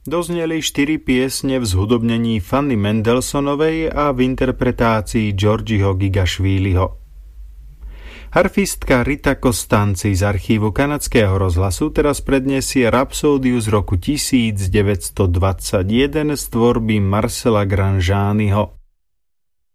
Dozneli 4 piesne v zhudobnení Fanny Mendelssonovej a v interpretácii Georgiho Gigašvíliho. Harfistka Rita Costanzi z archívu kanadského rozhlasu teraz predniesie rapsódiu z roku 1921 z tvorby Marcela Granjaniho.